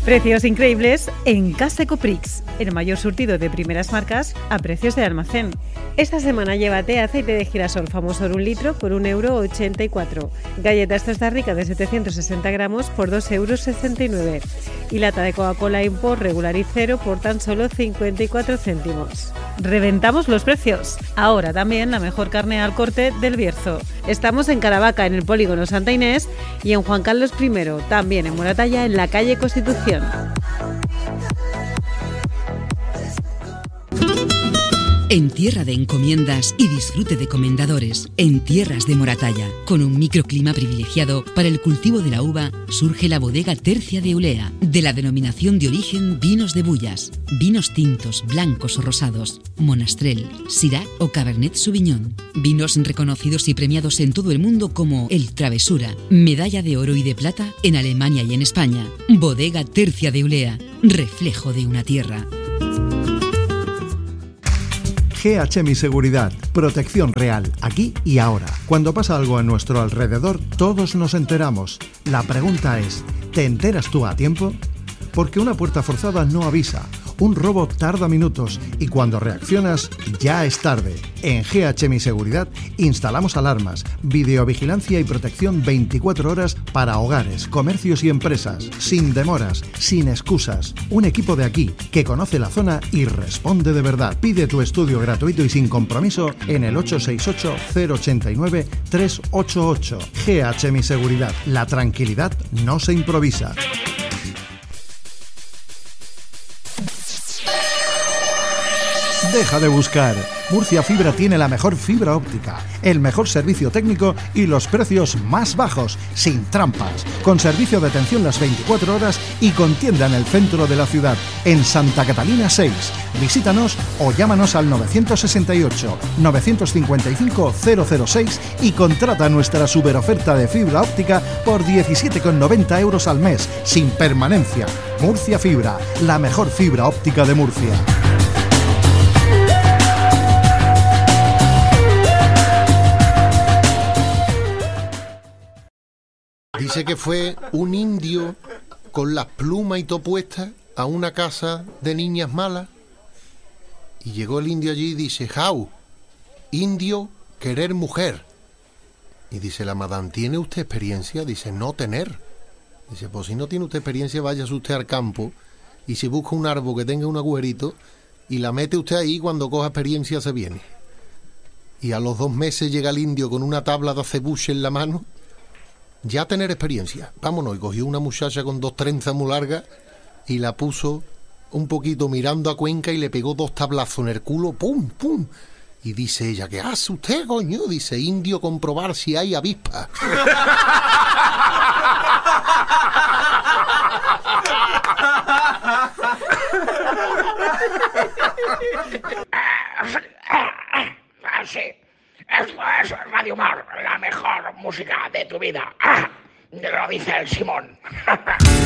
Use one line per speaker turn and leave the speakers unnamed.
Precios increíbles en Casa Ecoprix, el mayor surtido de primeras marcas a precios de almacén. Esta semana llévate aceite de girasol famoso de 1 litro por 1,84 €. Galletas Tosta Rica de 760 gramos por 2,69 € y lata de Coca-Cola Import regular y cero por tan solo 54 céntimos. Reventamos los precios. Ahora también la mejor carne al corte del Bierzo. Estamos en Caravaca, en el polígono Santa Inés, y en Juan Carlos I, también en Moratalla, en la calle Constitución.
En tierra de encomiendas y disfrute de comendadores, en tierras de Moratalla, con un microclima privilegiado para el cultivo de la uva, surge la bodega Tercia de Eulea, de la denominación de origen Vinos de Bullas, vinos tintos, blancos o rosados, Monastrell, Syrah o Cabernet Sauvignon, vinos reconocidos y premiados en todo el mundo como el Travesura, medalla de oro y de plata en Alemania y en España. Bodega Tercia de Eulea, reflejo de una tierra.
GHMI Seguridad, protección real, aquí y ahora. Cuando pasa algo a nuestro alrededor, todos nos enteramos. La pregunta es, ¿te enteras tú a tiempo? Porque una puerta forzada no avisa, un robo tarda minutos y cuando reaccionas ya es tarde. En GHMI Seguridad instalamos alarmas, videovigilancia y protección 24 horas para hogares, comercios y empresas, sin demoras, sin excusas. Un equipo de aquí que conoce la zona y responde de verdad. Pide tu estudio gratuito y sin compromiso en el 868-089-388. GHMI Seguridad. La tranquilidad no se improvisa. Deja de buscar. Murcia Fibra tiene la mejor fibra óptica, el mejor servicio técnico y los precios más bajos, sin trampas, con servicio de atención las 24 horas y con tienda en el centro de la ciudad, en Santa Catalina 6. Visítanos o llámanos al 968-955-006 y contrata nuestra superoferta de fibra óptica por 17,90 € al mes, sin permanencia. Murcia Fibra, la mejor fibra óptica de Murcia.
Dice que fue un indio con las plumas y todo puestas a una casa de niñas malas y llegó el indio allí y dice: «Jau, indio, querer mujer». Y dice la madame: ¿tiene usted experiencia? Dice: «No tener». Dice: «Pues si no tiene usted experiencia, váyase usted al campo y se busca un árbol que tenga un agujerito y la mete usted ahí, cuando coja experiencia se viene». Y a los 2 meses llega el indio con una tabla de acebuche en la mano. Ya tener experiencia. Vámonos. Y cogió una muchacha con 2 trenzas muy largas y la puso un poquito mirando a Cuenca y le pegó 2 tablazos en el culo. ¡Pum, pum! Y dice ella: ¿qué hace usted, coño? Dice: indio, comprobar si hay avispa.
Sí. Esto es Radio Mar, la mejor música de tu vida. Lo dice el Simón.